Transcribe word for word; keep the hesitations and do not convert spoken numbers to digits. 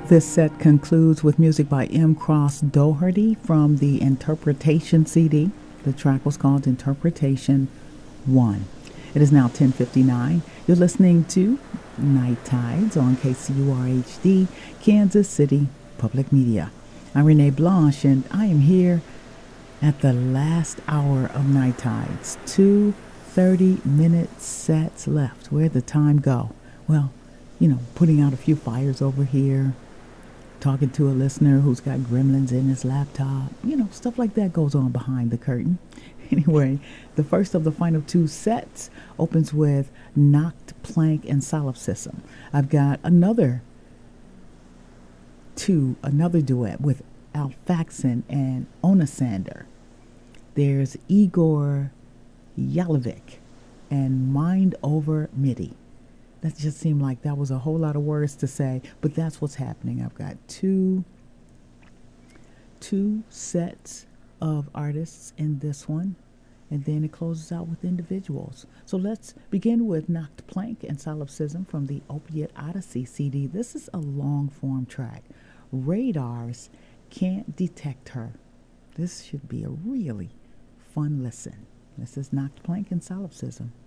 This set concludes with music by M. Cross Doherty from the Interpretation C D. The track was called Interpretation one. It is now ten fifty-nine. You're listening to Night Tides on K C U R H D, Kansas City Public Media. I'm Renee Blanche, and I am here at the last hour of Night Tides. Two thirty-minute sets left. Where'd the time go? Well, you know, putting out a few fires over here, talking to a listener who's got gremlins in his laptop. You know, stuff like that goes on behind the curtain. Anyway, the first of the final two sets opens with Nacht Plank and Solipsism. I've got another two, another duet with Alfaxon and Onasander. There's Igor Yalovic and Mind Over MIDI. That just seemed like that was a whole lot of words to say, but that's what's happening. I've got two, two sets of artists in this one, and then it closes out with individuals. So let's begin with Nacht Plank and Solipsism from the Opiate Odyssey C D. This is a long-form track. Radars Can't Detect Her. This should be a really fun listen. This is Nacht Plank and Solipsism.